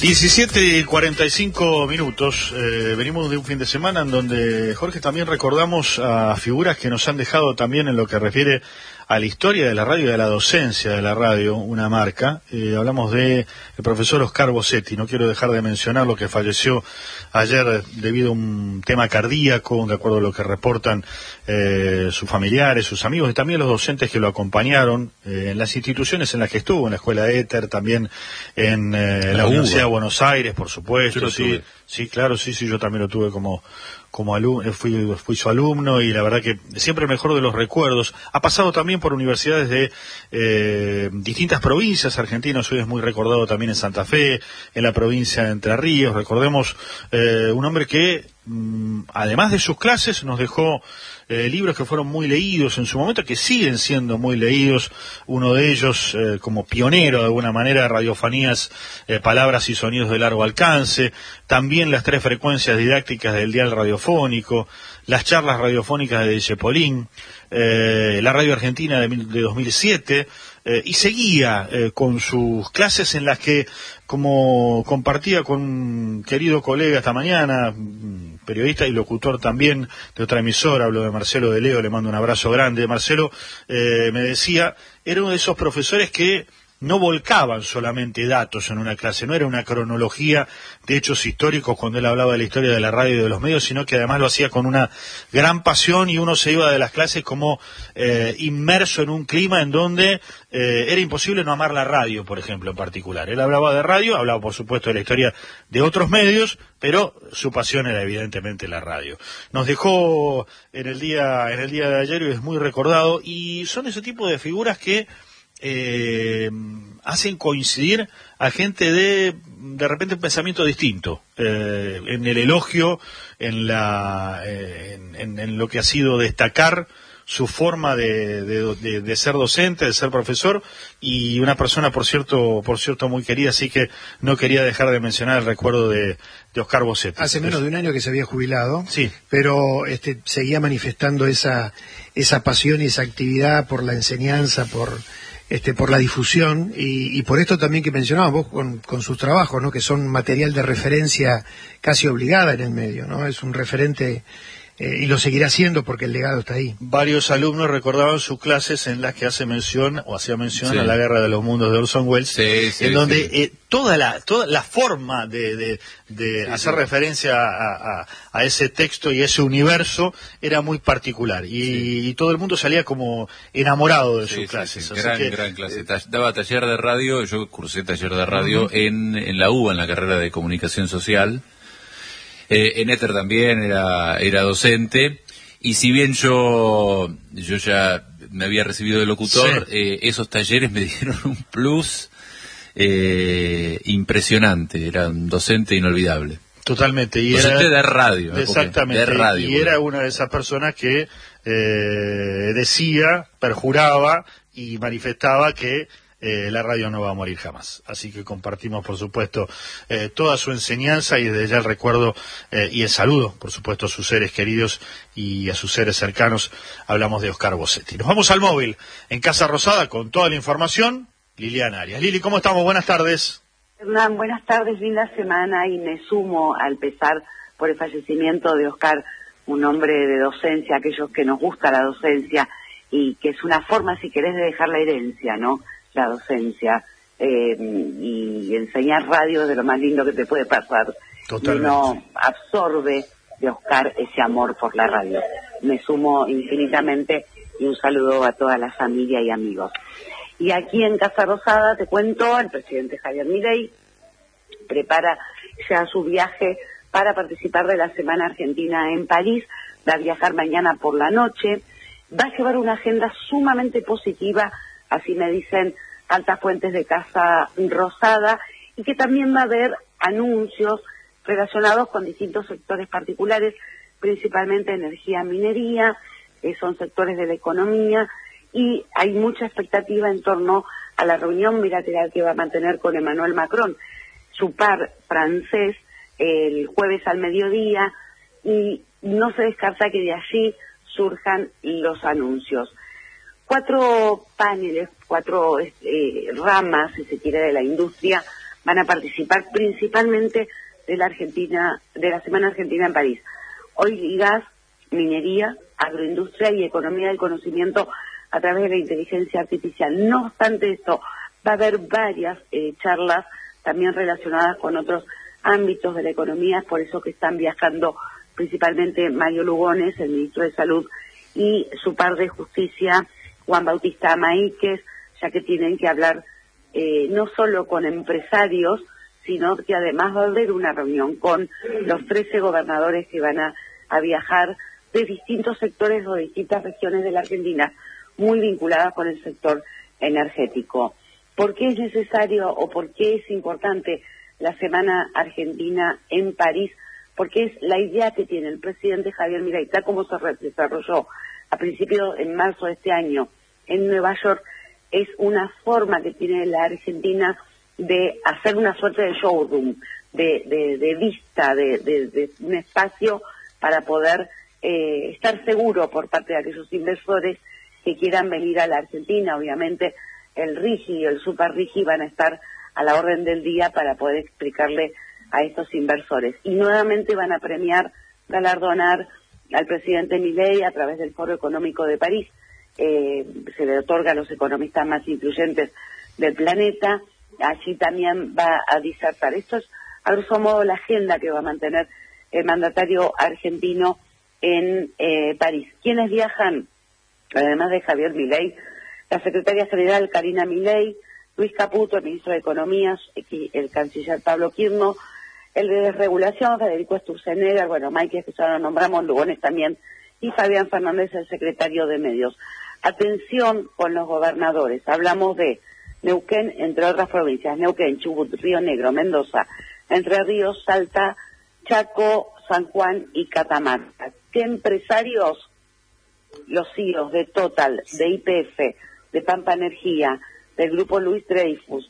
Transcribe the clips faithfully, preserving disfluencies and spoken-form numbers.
diecisiete y cuarenta y cinco minutos, eh, venimos de un fin de semana en donde, Jorge, también recordamos a figuras que nos han dejado también en lo que refiere a la historia de la radio y de la docencia de la radio, una marca. Eh, hablamos de el profesor Oscar Bossetti. No quiero dejar de mencionar lo que falleció ayer debido a un tema cardíaco, de acuerdo a lo que reportan eh, sus familiares, sus amigos y también los docentes que lo acompañaron eh, en las instituciones en las que estuvo, en la escuela Éter, también en eh, la, la Universidad de Buenos Aires, por supuesto. Sí, sí, claro, sí, sí, yo también lo tuve como como alumno, fui, fui su alumno y la verdad que siempre el mejor de los recuerdos. Ha pasado también por universidades de eh, distintas provincias argentinas, hoy es muy recordado también en Santa Fe, en la provincia de Entre Ríos. Recordemos eh, un hombre que, mmm, además de sus clases, nos dejó eh, libros que fueron muy leídos en su momento, que siguen siendo muy leídos. Uno de ellos, eh, como pionero de alguna manera, radiofonías, eh, palabras y sonidos de largo alcance. También las tres frecuencias didácticas del dial radiofónico, las charlas radiofónicas de Cepolín, eh, la radio argentina de, de dos mil siete, eh, y seguía eh, con sus clases en las que, como compartía con un querido colega esta mañana, periodista y locutor también de otra emisora, hablo de Marcelo de Leo, le mando un abrazo grande. Marcelo eh, me decía, era uno de esos profesores que no volcaban solamente datos en una clase, no era una cronología de hechos históricos cuando él hablaba de la historia de la radio y de los medios, sino que además lo hacía con una gran pasión y uno se iba de las clases como eh, inmerso en un clima en donde eh, era imposible no amar la radio, por ejemplo, en particular. Él hablaba de radio, hablaba por supuesto de la historia de otros medios, pero su pasión era evidentemente la radio. Nos dejó en el día, en el día de ayer y es muy recordado, y son ese tipo de figuras que Eh, hacen coincidir a gente de de repente un pensamiento distinto eh, en el elogio, en la eh, en, en, en lo que ha sido destacar su forma de, de, de, de ser docente, de ser profesor, y una persona por cierto por cierto muy querida, así que no quería dejar de mencionar el recuerdo de, de Oscar Bossetti. Hace menos de un año que se había jubilado, sí, pero este seguía manifestando esa esa pasión y esa actividad por la enseñanza, por Este, por la difusión, y, y por esto también que mencionabas vos con, con sus trabajos, ¿no? Que son material de referencia casi obligada en el medio, ¿no? Es un referente, eh, y lo seguirá siendo porque el legado está ahí. Varios alumnos recordaban sus clases en las que hace mención, o hacía mención sí. a la Guerra de los Mundos de Orson Welles, sí, sí, en donde sí. eh, toda la toda la forma de, de, de sí, hacer sí. referencia a, a, a ese texto y ese universo era muy particular, y, sí. y todo el mundo salía como enamorado de sí, sus sí, clases. Sí, Así gran, que, gran clase. Eh, Daba taller de radio, yo cursé taller de radio uh-huh. en, en la U, en la carrera de Comunicación Social. Eh, en Éter también era, era docente. Y si bien yo yo ya me había recibido de locutor, sí. eh, esos talleres me dieron un plus eh, impresionante. Era un docente inolvidable. Totalmente. Y docente era, de radio. Exactamente. De radio, y era una de esas personas que eh, decía, perjuraba y manifestaba que Eh, la radio no va a morir jamás. Así que compartimos, por supuesto, eh, toda su enseñanza, y desde ya el recuerdo eh, y el saludo, por supuesto, a sus seres queridos y a sus seres cercanos. Hablamos de Oscar Bossetti. Nos vamos al móvil, en Casa Rosada, con toda la información, Liliana Arias. Lili, ¿cómo estamos? Buenas tardes. Hernán, buenas tardes, linda semana, y me sumo al pesar por el fallecimiento de Oscar, un hombre de docencia, aquellos que nos gusta la docencia, y que es una forma, si querés, de dejar la herencia, ¿no? La docencia, eh, y enseñar radio es de lo más lindo que te puede pasar. Totalmente. Y uno absorbe de Oscar ese amor por la radio. Me sumo infinitamente, y un saludo a toda la familia y amigos. Y aquí en Casa Rosada, te cuento, el presidente Javier Milei prepara ya su viaje para participar de la Semana Argentina en París. Va a viajar mañana por la noche. Va a llevar una agenda sumamente positiva, así me dicen altas fuentes de Casa Rosada, y que también va a haber anuncios relacionados con distintos sectores particulares, principalmente energía, minería, eh, son sectores de la economía, y hay mucha expectativa en torno a la reunión bilateral que va a mantener con Emmanuel Macron, su par francés, el jueves al mediodía, y no se descarta que de allí surjan los anuncios. Cuatro paneles, cuatro eh, ramas, si se quiere, de la industria van a participar principalmente de la Argentina, de la Semana Argentina en París. Oil y gas, minería, agroindustria y economía del conocimiento a través de la inteligencia artificial. No obstante esto, va a haber varias eh, charlas también relacionadas con otros ámbitos de la economía, es por eso que están viajando principalmente Mario Lugones, el ministro de Salud, y su par de Justicia, Juan Bautista Maíquez, ya que tienen que hablar eh, no solo con empresarios, sino que además va a haber una reunión con los trece gobernadores que van a, a viajar de distintos sectores o de distintas regiones de la Argentina, muy vinculadas con el sector energético. ¿Por qué es necesario o por qué es importante la Semana Argentina en París? Porque es la idea que tiene el presidente Javier Milei, tal como se desarrolló a principios, en marzo de este año, en Nueva York, es una forma que tiene la Argentina de hacer una suerte de showroom, de, de, de vista, de, de, de un espacio para poder eh, estar seguro por parte de aquellos inversores que quieran venir a la Argentina. Obviamente el RIGI y el Super RIGI van a estar a la orden del día para poder explicarle a estos inversores. Y nuevamente van a premiar, galardonar al presidente Milei a través del Foro Económico de París. Eh, se le otorga a los economistas más influyentes del planeta. Allí también va a disertar. Esto es, a grosso modo, la agenda que va a mantener el mandatario argentino en eh, París. ¿Quiénes viajan? Además de Javier Milei, la secretaria general Karina Milei, Luis Caputo, el ministro de Economía, el canciller Pablo Quirno, el de Desregulación, Federico Sturzenegger, bueno, Mike, que ya lo nombramos, Lugones también, y Fabián Fernández, el secretario de Medios. Atención con los gobernadores, hablamos de Neuquén, entre otras provincias, Neuquén, Chubut, Río Negro, Mendoza, Entre Ríos, Salta, Chaco, San Juan y Catamarca. ¿Qué empresarios? Los C E Os de Total, de Y P F, de Pampa Energía, del Grupo Luis Dreyfus,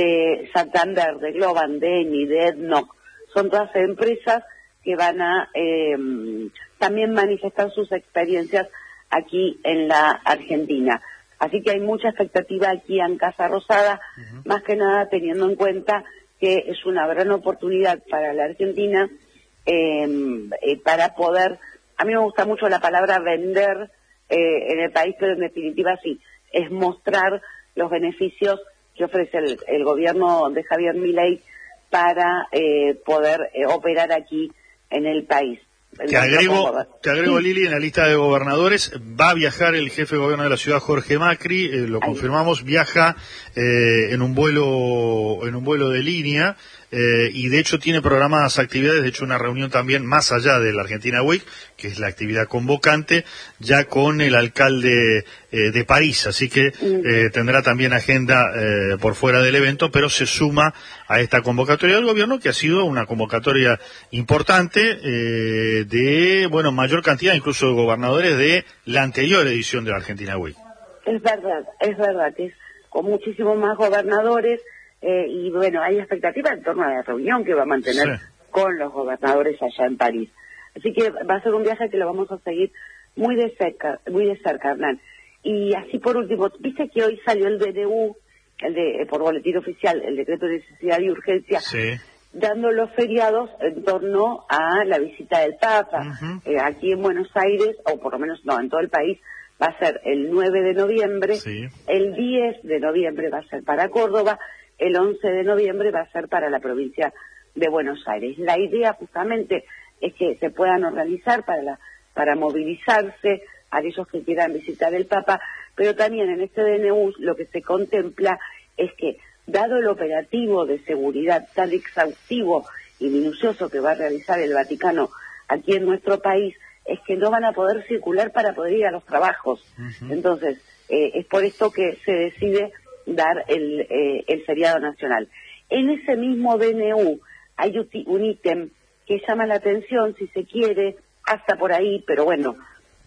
de Santander, de Globan, de Eni, de Ednoc, son todas empresas que van a eh, también manifestar sus experiencias aquí en la Argentina. Así que hay mucha expectativa aquí en Casa Rosada, uh-huh. más que nada teniendo en cuenta que es una gran oportunidad para la Argentina eh, eh, para poder, a mí me gusta mucho la palabra vender eh, en el país, pero en definitiva sí, es mostrar los beneficios que ofrece el, el gobierno de Javier Milei para eh, poder eh, operar aquí en el país. Te agrego, te agrego, Lili, en la lista de gobernadores va a viajar el jefe de gobierno de la ciudad, Jorge Macri, eh, lo Ahí. confirmamos, viaja eh, en un vuelo en un vuelo de línea eh, y de hecho tiene programadas actividades, de hecho una reunión también más allá de la Argentina Week, que es la actividad convocante, ya con el alcalde eh, de París, así que eh, tendrá también agenda eh, por fuera del evento, pero se suma a esta convocatoria del gobierno, que ha sido una convocatoria importante eh, de, bueno, mayor cantidad incluso de gobernadores de la anterior edición de la Argentina Week. Es verdad, es verdad, que es con muchísimos más gobernadores eh, y bueno, hay expectativas en torno a la reunión que va a mantener sí. con los gobernadores allá en París. Así que va a ser un viaje que lo vamos a seguir muy de cerca, muy de cerca, Hernán. Y así por último, viste que hoy salió el D N U, el de, por boletín oficial, el decreto de necesidad y urgencia, sí. dando los feriados en torno a la visita del Papa. Uh-huh. Eh, aquí en Buenos Aires, o por lo menos no, en todo el país, va a ser el nueve de noviembre, sí. el diez de noviembre va a ser para Córdoba, el once de noviembre va a ser para la provincia de Buenos Aires. La idea justamente es que se puedan organizar para la, para movilizarse a aquellos que quieran visitar el Papa, pero también en este D N U lo que se contempla es que, dado el operativo de seguridad tan exhaustivo y minucioso que va a realizar el Vaticano aquí en nuestro país, es que no van a poder circular para poder ir a los trabajos. Uh-huh. Entonces, eh, es por esto que se decide dar el, eh, el feriado nacional. En ese mismo D N U hay un ítem que llama la atención, si se quiere, hasta por ahí, pero bueno,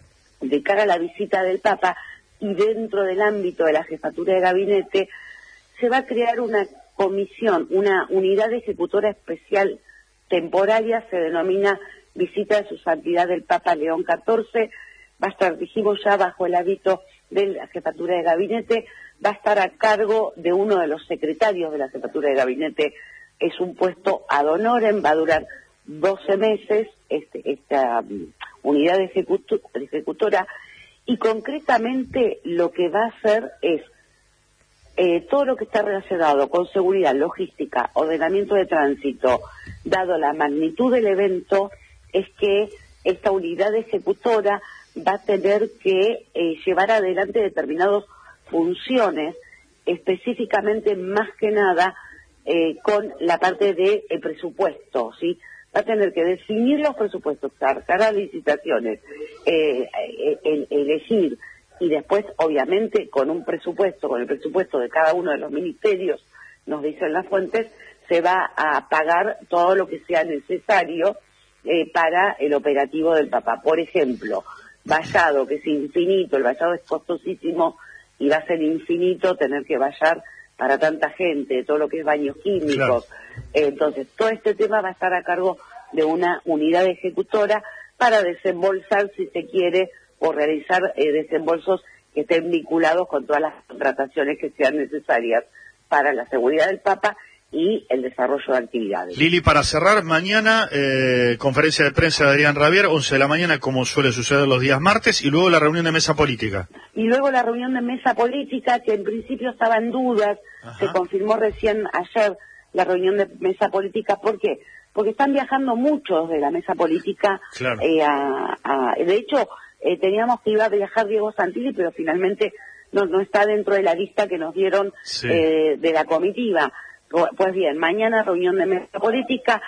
de cara a la visita del Papa y dentro del ámbito de la jefatura de gabinete, se va a crear una comisión, una unidad ejecutora especial temporaria, se denomina visita de su santidad del Papa León catorce, va a estar, dijimos ya, bajo el hábito de la jefatura de gabinete, va a estar a cargo de uno de los secretarios de la Jefatura de Gabinete. Es un puesto ad honorem, va a durar doce meses este, esta um, unidad de ejecutu- ejecutora, y concretamente lo que va a hacer es eh, todo lo que está relacionado con seguridad, logística, ordenamiento de tránsito. Dado la magnitud del evento, es que esta unidad ejecutora va a tener que eh, llevar adelante determinadas funciones, específicamente más que nada eh, con la parte de el presupuesto, ¿sí? Va a tener que definir los presupuestos, sacar las licitaciones, eh, el, elegir, y después, obviamente, con un presupuesto, con el presupuesto de cada uno de los ministerios, nos dicen las fuentes, se va a pagar todo lo que sea necesario eh, para el operativo del Papa. Por ejemplo, vallado, que es infinito, el vallado es costosísimo y va a ser infinito tener que vallar para tanta gente, todo lo que es baños químicos. Claro. Entonces, todo este tema va a estar a cargo de una unidad ejecutora para desembolsar, si se quiere, o realizar eh, desembolsos que estén vinculados con todas las contrataciones que sean necesarias para la seguridad del Papa y el desarrollo de actividades. Lili, para cerrar, mañana eh, conferencia de prensa de Adrián Rabier, once de la mañana, como suele suceder los días martes, y luego la reunión de mesa política. Y luego la reunión de mesa política, que en principio estaba en dudas. Ajá. Se confirmó recién ayer la reunión de mesa política. ¿Por qué? Porque están viajando muchos de la mesa política. Claro. eh, a, a, de hecho, eh, teníamos que iba a viajar Diego Santilli, pero finalmente no, no está dentro de la lista que nos dieron sí. eh, de la comitiva. Pues bien, mañana reunión de mesa política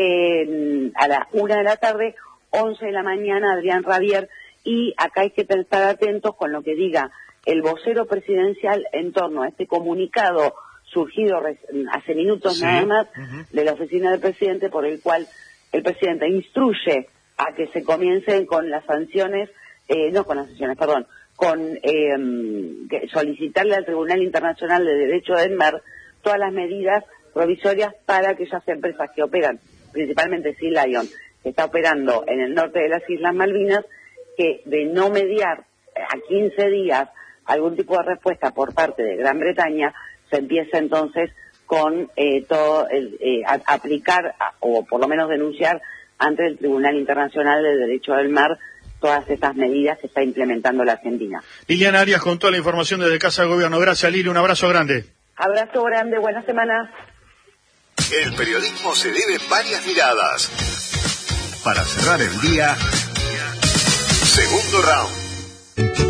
eh, a la una de la tarde, once de la mañana, Adrián Rabier, y acá hay que estar atentos con lo que diga el vocero presidencial en torno a este comunicado surgido hace minutos sí. nada más uh-huh. de la oficina del presidente, por el cual el presidente instruye a que se comiencen con las sanciones, eh, no con las sanciones, perdón, con eh, solicitarle al Tribunal Internacional de Derecho del Mar todas las medidas provisorias para aquellas empresas que operan, principalmente Sea Lion, que está operando en el norte de las Islas Malvinas, que de no mediar a quince días algún tipo de respuesta por parte de Gran Bretaña, se empieza entonces con eh, todo el, eh, a, aplicar a, o por lo menos denunciar ante el Tribunal Internacional de Derecho del Mar todas estas medidas que está implementando la Argentina. Liliana Arias con toda la información desde Casa de Gobierno. Gracias, Lili, un abrazo grande. Abrazo grande, buena semana. El periodismo se debe varias miradas. Para cerrar el día, segundo round.